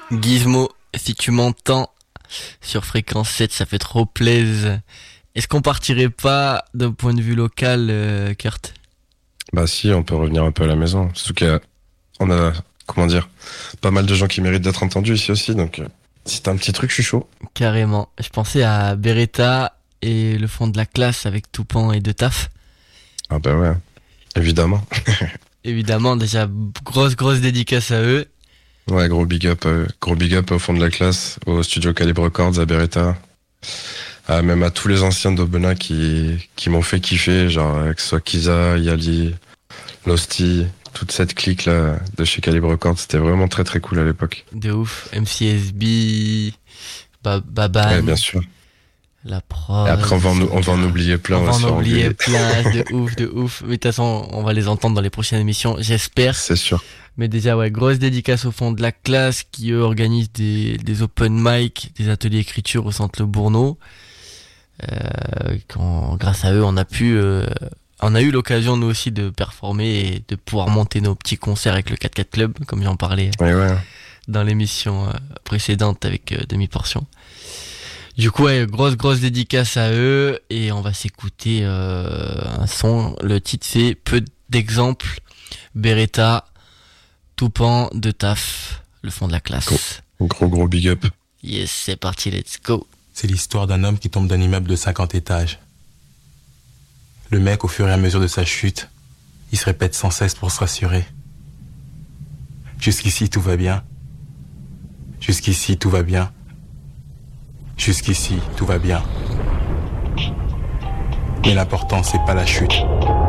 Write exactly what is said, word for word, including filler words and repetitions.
Gizmo, si tu m'entends sur Fréquence sept, ça fait trop plaisir. Est-ce qu'on partirait pas d'un point de vue local, euh, Kurt? Bah si, on peut revenir un peu à la maison. Surtout qu'on a, comment dire, pas mal de gens qui méritent d'être entendus ici aussi. Donc, euh, si t'as un petit truc, je suis chaud. Carrément. Je pensais à Beretta et le fond de la classe avec Toupan et De Taf. Ah bah ouais, évidemment. Évidemment, déjà, grosse, grosse dédicace à eux. Ouais, gros big up, euh, gros big up au fond de la classe, au studio Calibre Records, à Beretta. Ah, même à tous les anciens d'Aubenas qui, qui m'ont fait kiffer, genre euh, que ce soit Kiza, Yali, Losty, toute cette clique là de chez Calibre Records, c'était vraiment très très cool à l'époque. De ouf. M C S B, ba- Baban, Ouais, bien sûr. La Prod. Et après on va en, on va en oublier plein. On va aussi, en oublier oublier. plein, de ouf, de ouf. Mais de toute façon, on va les entendre dans les prochaines émissions, j'espère. C'est sûr. Mais déjà, ouais, grosse dédicace au fond de la classe qui, eux, organisent des, des open mic, des ateliers écriture au centre Le Bourneau. Euh, quand, grâce à eux, on a pu, euh, on a eu l'occasion, nous aussi, de performer et de pouvoir monter nos petits concerts avec le quatre quatre Club, comme j'en parlais Ouais, ouais. dans l'émission euh, précédente avec euh, Demi-Portion. Du coup, ouais, grosse, grosse dédicace à eux et on va s'écouter euh, un son. Le titre, c'est Peu d'exemples, Beretta, Toupan, De Taf, le fond de la classe. Gros, gros, gros big up. Yes, c'est parti, let's go. C'est l'histoire d'un homme qui tombe d'un immeuble de cinquante étages. Le mec, au fur et à mesure de sa chute, il se répète sans cesse pour se rassurer. Jusqu'ici, tout va bien. Jusqu'ici, tout va bien. Jusqu'ici, tout va bien. Mais l'important, c'est pas la chute.